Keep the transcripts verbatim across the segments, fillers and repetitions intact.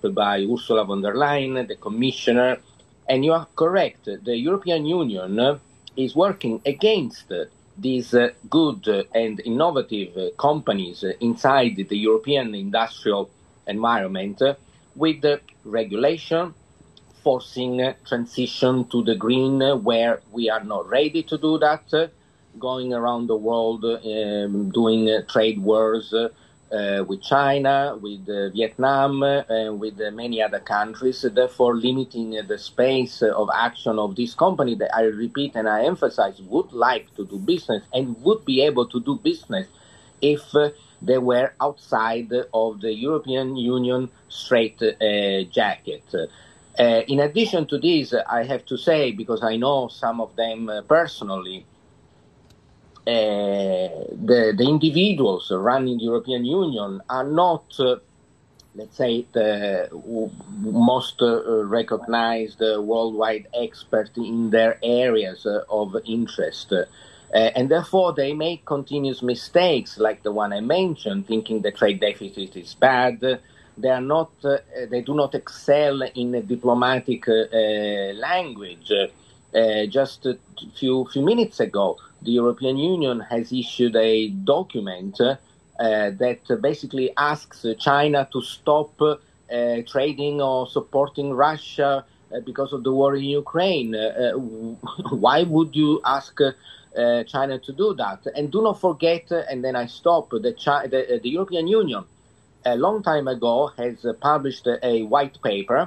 by Ursula von der Leyen, the Commissioner. And you are correct, the European Union is working against these uh, good uh, and innovative uh, companies uh, inside the European industrial environment uh, with the regulation, forcing uh, transition to the green uh, where we are not ready to do that, uh, going around the world uh, um, doing uh, trade wars uh, uh, with China, with uh, Vietnam, uh, and with uh, many other countries, uh, therefore limiting uh, the space uh, of action of this company that I repeat and I emphasize would like to do business and would be able to do business if uh, they were outside of the European Union straight uh, jacket. Uh, in addition to this, I have to say, because I know some of them uh, personally, Uh, the, the individuals running the European Union are not, uh, let's say, the most uh, recognized uh, worldwide experts in their areas uh, of interest. Uh, and therefore, they make continuous mistakes, like the one I mentioned, thinking the trade deficit is bad. They are not, uh, they do not excel in a diplomatic uh, uh, language. Uh, just a few few minutes ago, the European Union has issued a document uh, that basically asks China to stop uh, trading or supporting Russia uh, because of the war in Ukraine. Uh, why would you ask uh, China to do that? And do not forget, uh, and then I stop, the, Chi- the, the European Union a long time ago has uh, published a white paper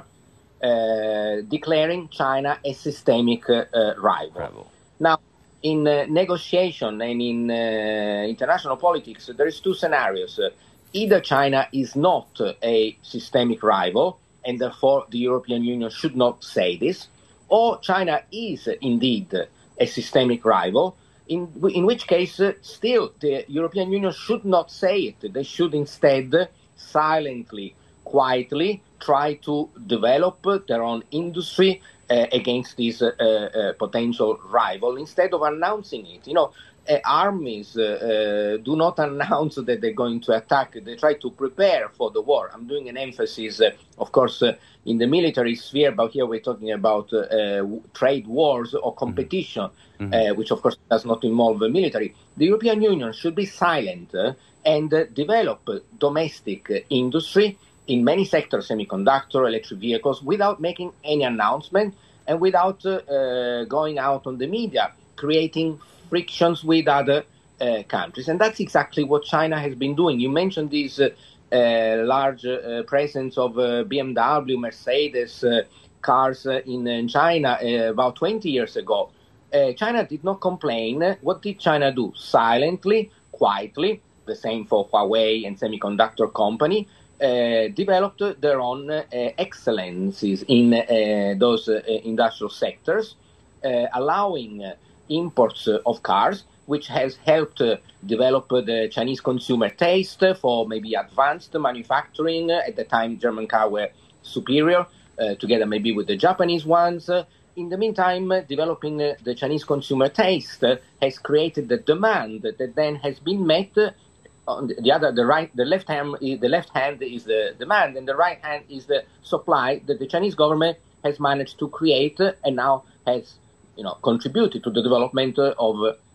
Uh, declaring China a systemic uh, uh, rival. rival. Now, in uh, negotiation and in uh, international politics, there is two scenarios. Uh, either China is not uh, a systemic rival, and therefore the European Union should not say this, or China is uh, indeed uh, a systemic rival, in, in which case uh, still the European Union should not say it. They should instead uh, silently, quietly try to develop their own industry uh, against this uh, uh, potential rival instead of announcing it. You know, uh, armies uh, uh, do not announce that they're going to attack. They try to prepare for the war. I'm doing an emphasis, uh, of course, uh, in the military sphere, but here we're talking about uh, uh, trade wars or competition, mm-hmm. uh, which, of course, does not involve the military. The European Union should be silent uh, and uh, develop domestic uh, industry in many sectors, semiconductor, electric vehicles, without making any announcement and without uh, uh, going out on the media, creating frictions with other uh, countries. And that's exactly what China has been doing. You mentioned this uh, uh, large uh, presence of uh, B M W, Mercedes uh, cars uh, in, in China uh, about twenty years ago. Uh, China did not complain. What did China do? Silently, quietly, the same for Huawei and semiconductor company, Uh, developed their own uh, excellencies in uh, those uh, industrial sectors, uh, allowing uh, imports uh, of cars, which has helped uh, develop uh, the Chinese consumer taste for maybe advanced manufacturing. Uh, at the time, German cars were superior, uh, together maybe with the Japanese ones. Uh, in the meantime, uh, developing uh, the Chinese consumer taste uh, has created the demand that then has been met uh, on the other, the right, the left hand, the left hand is the demand, and the right hand is the supply that the Chinese government has managed to create, and now has, you know, contributed to the development of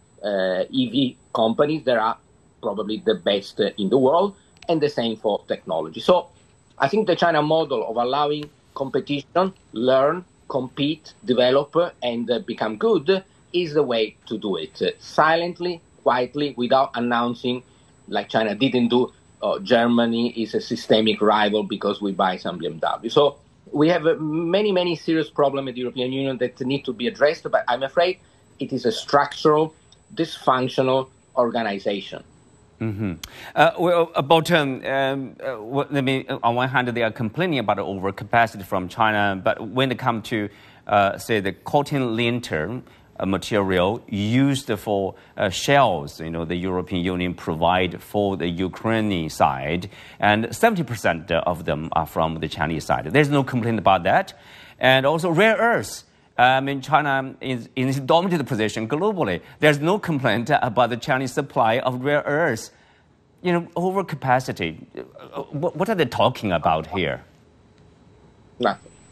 uh, E V companies that are probably the best in the world, and the same for technology. So, I think the China model of allowing competition, learn, compete, develop, and uh, become good is the way to do it. Uh, silently, quietly, without announcing, like China didn't do. Oh, Germany is a systemic rival because we buy some B M W. So we have uh, many, many serious problems in the European Union that need to be addressed, but I'm afraid it is a structural, dysfunctional organization. Mm-hmm. Uh, well, about, um, um, uh, well, let me, on one hand, they are complaining about the overcapacity from China, but when it comes to, uh, say, the cotton linter, Uh, material used for uh, shells, you know, the European Union provide for the Ukrainian side, and seventy percent of them are from the Chinese side. There's no complaint about that. And also rare earths. I mean, China is in its dominant position globally. There's no complaint about the Chinese supply of rare earths. You know, overcapacity. What, what are they talking about here? Nothing.